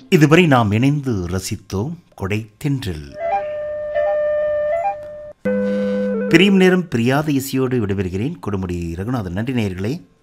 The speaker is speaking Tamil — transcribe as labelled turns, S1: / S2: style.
S1: இதுவரை நாம் இணைந்து ரசித்தோம் கொடை தென்றல். பிரியும் நேரம் பிரியாத இசையோடு விடைபெறுகிறேன். கொடுமுடி ரகுநாதன். நன்றி நேயர்களே.